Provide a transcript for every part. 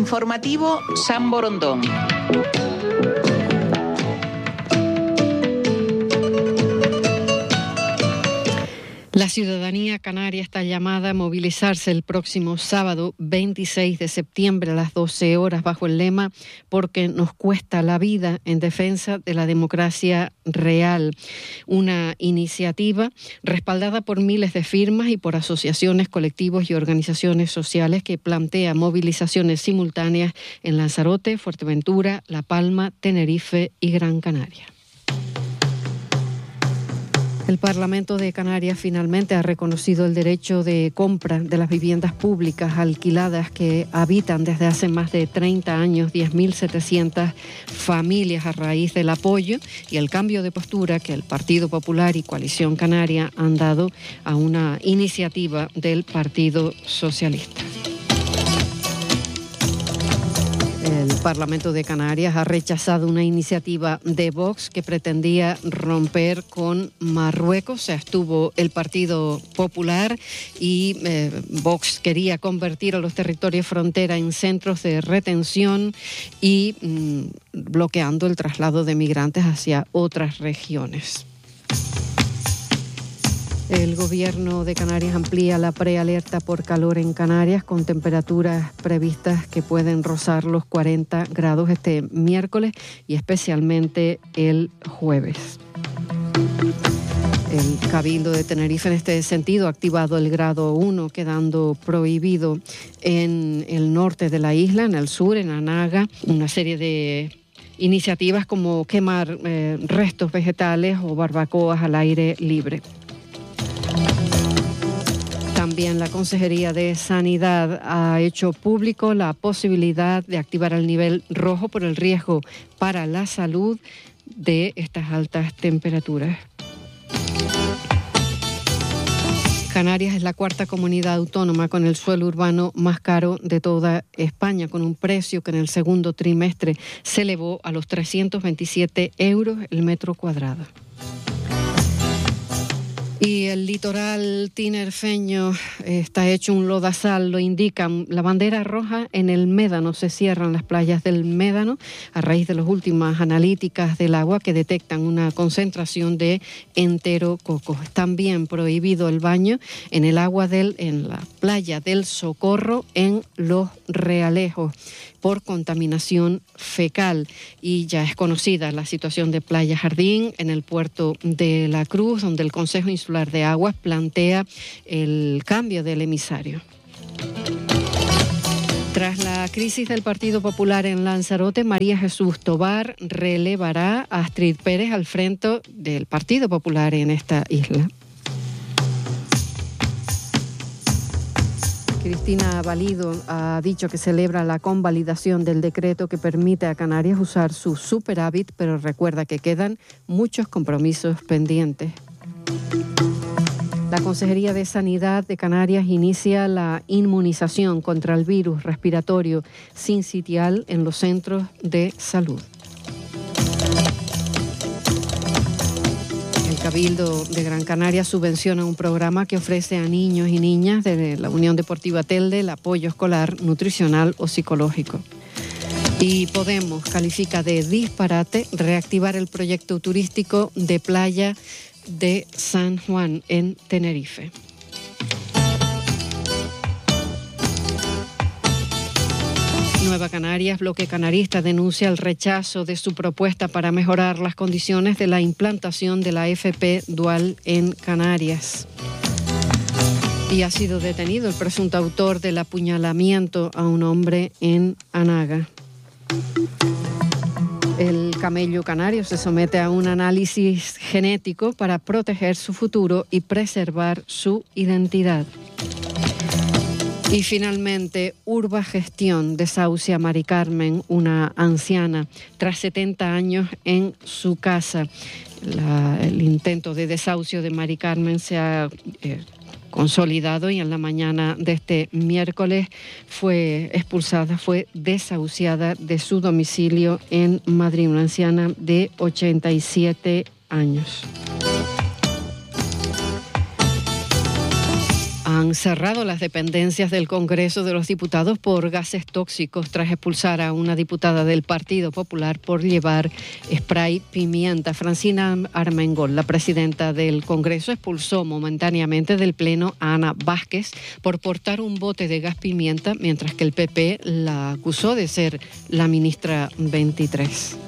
Informativo San Borondón. La ciudadanía canaria está llamada a movilizarse el próximo sábado 26 de septiembre a las 12 horas bajo el lema "Porque nos cuesta la vida", en defensa de la democracia real. Una iniciativa respaldada por miles de firmas y por asociaciones, colectivos y organizaciones sociales que plantea movilizaciones simultáneas en Lanzarote, Fuerteventura, La Palma, Tenerife y Gran Canaria. El Parlamento de Canarias finalmente ha reconocido el derecho de compra de las viviendas públicas alquiladas que habitan desde hace más de 30 años 10.700 familias a raíz del apoyo y el cambio de postura que el Partido Popular y Coalición Canaria han dado a una iniciativa del Partido Socialista. El Parlamento de Canarias ha rechazado una iniciativa de Vox que pretendía romper con Marruecos. Se abstuvo el Partido Popular y Vox quería convertir a los territorios frontera en centros de retención y bloqueando el traslado de migrantes hacia otras regiones. El Gobierno de Canarias amplía la prealerta por calor en Canarias con temperaturas previstas que pueden rozar los 40 grados este miércoles y especialmente el jueves. El Cabildo de Tenerife en este sentido ha activado el grado 1, quedando prohibido en el norte de la isla, en el sur, en Anaga, una serie de iniciativas como quemar restos vegetales o barbacoas al aire libre. También la Consejería de Sanidad ha hecho público la posibilidad de activar el nivel rojo por el riesgo para la salud de estas altas temperaturas. Canarias es la cuarta comunidad autónoma con el suelo urbano más caro de toda España, con un precio que en el segundo trimestre se elevó a los 327 euros el metro cuadrado. Y el litoral tinerfeño está hecho un lodazal, lo indican. La bandera roja en el Médano, se cierran las playas del Médano a raíz de las últimas analíticas del agua que detectan una concentración de enterococo. También prohibido el baño en el agua en la playa del Socorro en Los Realejos por contaminación fecal. Y ya es conocida la situación de Playa Jardín en el puerto de La Cruz, donde el Consejo Insular de Aguas plantea el cambio del emisario. Tras la crisis del Partido Popular en Lanzarote, María Jesús Tobar relevará a Astrid Pérez al frente del Partido Popular en esta isla. Cristina Valido ha dicho que celebra la convalidación del decreto que permite a Canarias usar su superávit, pero recuerda que quedan muchos compromisos pendientes. La Consejería de Sanidad de Canarias inicia la inmunización contra el virus respiratorio sincitial en los centros de salud. El Cabildo de Gran Canaria subvenciona un programa que ofrece a niños y niñas de la Unión Deportiva Telde el apoyo escolar, nutricional o psicológico. Y Podemos califica de disparate reactivar el proyecto turístico de playa de San Juan en Tenerife. Nueva Canarias, bloque canarista, denuncia el rechazo de su propuesta para mejorar las condiciones de la implantación de la FP dual en Canarias. Y ha sido detenido el presunto autor del apuñalamiento a un hombre en Anaga. El camello canario se somete a un análisis genético para proteger su futuro y preservar su identidad. Y finalmente, Urbagestión desahucia a Mari Carmen, una anciana, tras 70 años en su casa. El intento de desahucio de Mari Carmen se ha consolidado y en la mañana de este miércoles fue desahuciada de su domicilio en Madrid, una anciana de 87 años. han cerrado las dependencias del Congreso de los Diputados por gases tóxicos tras expulsar a una diputada del Partido Popular por llevar spray pimienta. Francina Armengol, la presidenta del Congreso, expulsó momentáneamente del Pleno a Ana Vázquez por portar un bote de gas pimienta, mientras que el PP la acusó de ser la ministra 23.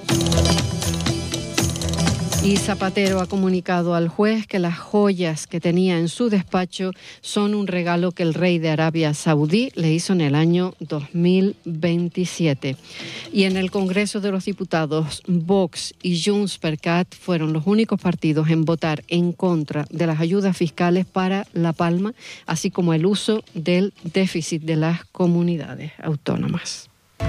Y Zapatero ha comunicado al juez que las joyas que tenía en su despacho son un regalo que el rey de Arabia Saudí le hizo en el año 2027. Y en el Congreso de los Diputados, Vox y Junts per Cat fueron los únicos partidos en votar en contra de las ayudas fiscales para La Palma, así como el uso del déficit de las comunidades autónomas.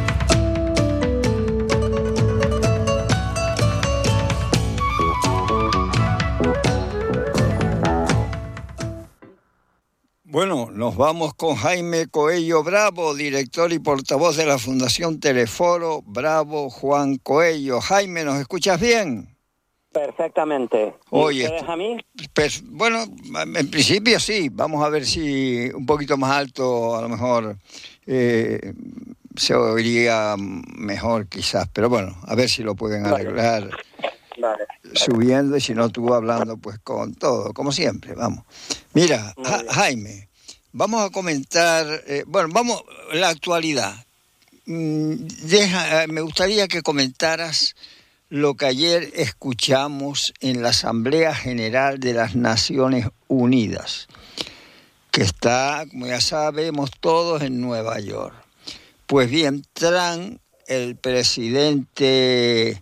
Bueno, nos vamos con Jaime Coello Bravo, director y portavoz de la Fundación Teleforo Bravo Juan Coello. Jaime, ¿nos escuchas bien? Perfectamente. Oye, ¿Ustedes a mí? Pues, bueno, en principio sí. Vamos a ver si un poquito más alto a lo mejor se oiría mejor quizás. Pero bueno, a ver si lo pueden arreglar. Vale. Subiendo, y si no, tú hablando pues con todo, como siempre, vamos. Mira, Jaime, vamos a comentar, vamos, la actualidad. Me gustaría que comentaras lo que ayer escuchamos en la Asamblea General de las Naciones Unidas, que está, como ya sabemos todos, en Nueva York. Pues bien, Trump, el presidente,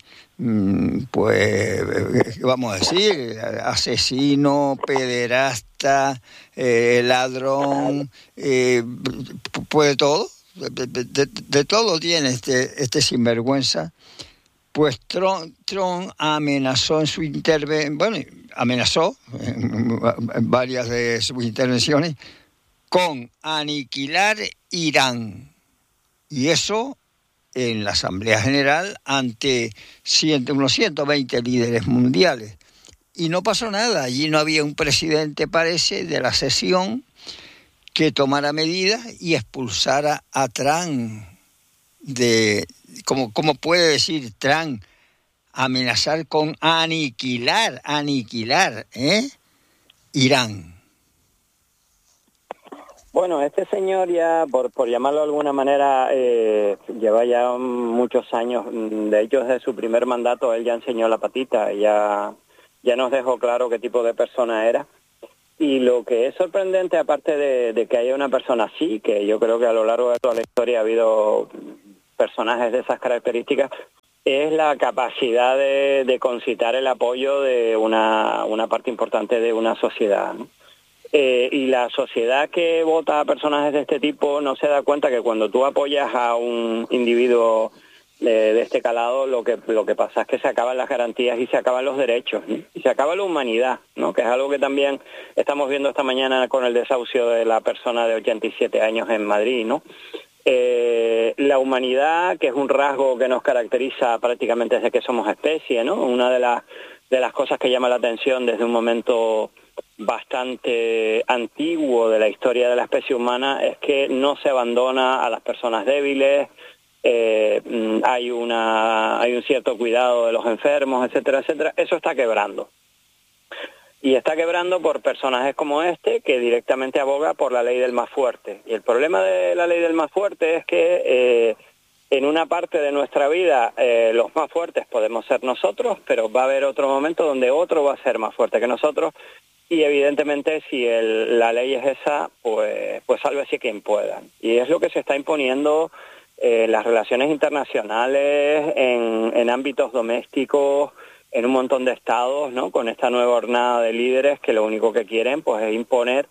pues, vamos a decir, asesino, pederasta, ladrón, pues de todo, de todo tiene este sinvergüenza. Pues Trump amenazó en su amenazó en varias de sus intervenciones con aniquilar Irán. Y eso en la Asamblea General ante unos 120 líderes mundiales. Y no pasó nada. Allí no había un presidente, parece, de la sesión que tomara medidas y expulsara a Trump de... ¿Cómo puede decir Trump amenazar con aniquilar Irán? Bueno, este señor ya, por llamarlo de alguna manera, lleva ya muchos años. De hecho, desde su primer mandato él ya enseñó la patita, ya nos dejó claro qué tipo de persona era. Y lo que es sorprendente, aparte de que haya una persona así, que yo creo que a lo largo de toda la historia ha habido personajes de esas características, es la capacidad de concitar el apoyo de una parte importante de una sociedad, ¿no? Y la sociedad que vota a personajes de este tipo no se da cuenta que cuando tú apoyas a un individuo de este calado, lo que pasa es que se acaban las garantías y se acaban los derechos, ¿no? Y se acaba la humanidad, ¿no? Que es algo que también estamos viendo esta mañana con el desahucio de la persona de 87 años en Madrid, ¿no? La humanidad, que es un rasgo que nos caracteriza prácticamente desde que somos especie, ¿no? Una de las cosas que llama la atención desde un momento bastante antiguo de la historia de la especie humana es que no se abandona a las personas débiles, hay un cierto cuidado de los enfermos, etcétera, etcétera. Eso está quebrando. Y está quebrando por personajes como este, que directamente aboga por la ley del más fuerte. Y el problema de la ley del más fuerte es que en una parte de nuestra vida los más fuertes podemos ser nosotros, pero va a haber otro momento donde otro va a ser más fuerte que nosotros. Y evidentemente si la ley es esa, pues sálvese quien pueda. Y es lo que se está imponiendo en las relaciones internacionales, en ámbitos domésticos, en un montón de estados, ¿no? Con esta nueva hornada de líderes que lo único que quieren pues es imponer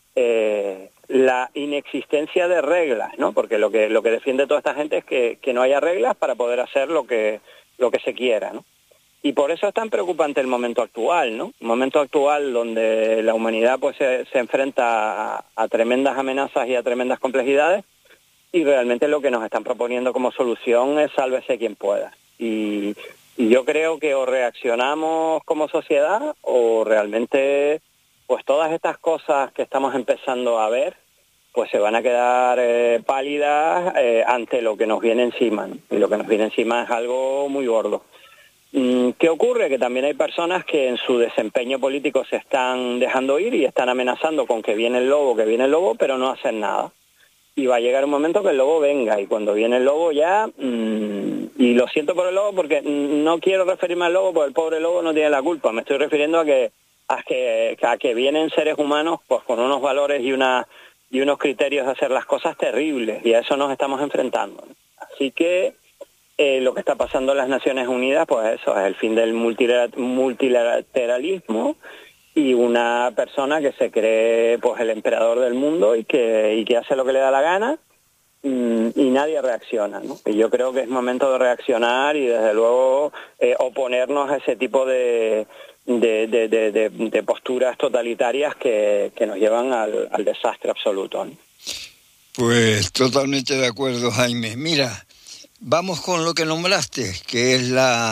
la inexistencia de reglas, ¿no? Porque lo que defiende toda esta gente es que no haya reglas para poder hacer lo que se quiera, ¿no? Y por eso es tan preocupante el momento actual, ¿no? Un momento actual donde la humanidad pues se enfrenta a tremendas amenazas y a tremendas complejidades, y realmente lo que nos están proponiendo como solución es sálvese quien pueda. Y yo creo que o reaccionamos como sociedad o realmente pues todas estas cosas que estamos empezando a ver, pues se van a quedar pálidas ante lo que nos viene encima, ¿no? Y lo que nos viene encima es algo muy gordo. ¿Qué ocurre? Que también hay personas que en su desempeño político se están dejando ir y están amenazando con que viene el lobo, pero no hacen nada. Y va a llegar un momento que el lobo venga, y cuando viene el lobo ya, y lo siento por el lobo porque no quiero referirme al lobo porque el pobre lobo no tiene la culpa, me estoy refiriendo a que vienen seres humanos pues con unos valores y unos criterios de hacer las cosas terribles, y a eso nos estamos enfrentando, ¿no? Así que lo que está pasando en las Naciones Unidas, pues eso, es el fin del multilateralismo, y una persona que se cree pues el emperador del mundo y que hace lo que le da la gana, y nadie reacciona, ¿no? Y yo creo que es momento de reaccionar y desde luego oponernos a ese tipo de posturas totalitarias que nos llevan al desastre absoluto, ¿no? Pues totalmente de acuerdo, Jaime. Mira, vamos con lo que nombraste, que es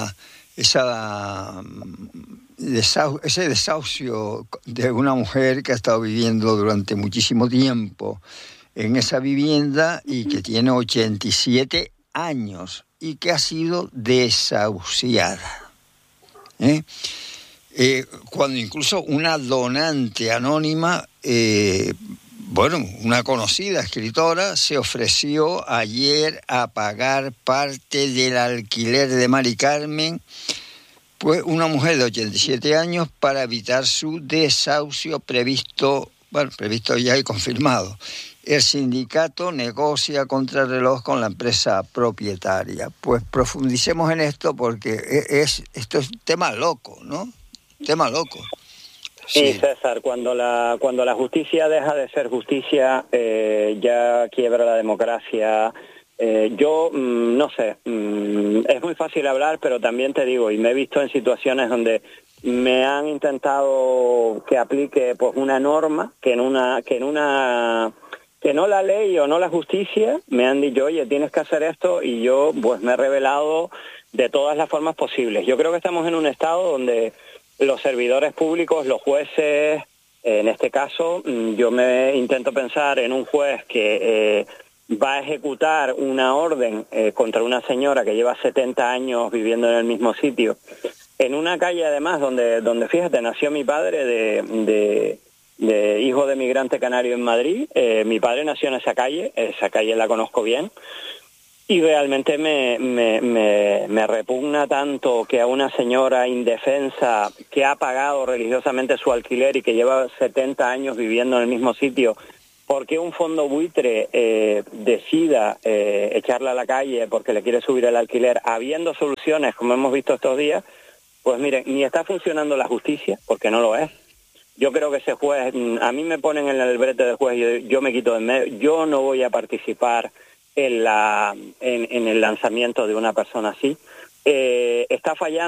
ese desahucio de una mujer que ha estado viviendo durante muchísimo tiempo en esa vivienda y que tiene 87 años y que ha sido desahuciada. Cuando incluso una donante anónima, una conocida escritora, se ofreció ayer a pagar parte del alquiler de Mari Carmen, pues una mujer de 87 años, para evitar su desahucio previsto ya y confirmado. El sindicato negocia contrarreloj con la empresa propietaria. Pues profundicemos en esto porque esto es un tema loco, ¿no? Tema loco. Sí, César, cuando la justicia deja de ser justicia, ya quiebra la democracia. Yo no sé, es muy fácil hablar, pero también te digo, y me he visto en situaciones donde me han intentado que aplique pues una norma que no la ley o no la justicia, me han dicho, oye, tienes que hacer esto, y yo pues me he rebelado de todas las formas posibles. Yo creo que estamos en un estado donde los servidores públicos, los jueces, en este caso, yo me intento pensar en un juez que va a ejecutar una orden contra una señora que lleva 70 años viviendo en el mismo sitio, en una calle además donde fíjate, nació mi padre de hijo de migrante canario en Madrid. Mi padre nació en esa calle la conozco bien, y realmente me repugna tanto que a una señora indefensa que ha pagado religiosamente su alquiler y que lleva 70 años viviendo en el mismo sitio, porque un fondo buitre decida echarla a la calle porque le quiere subir el alquiler, habiendo soluciones como hemos visto estos días, pues miren, ni está funcionando la justicia, porque no lo es. Yo creo que ese juez, a mí me ponen en el brete de juez, yo me quito de en medio, yo no voy a participar en el lanzamiento de una persona así. Está fallando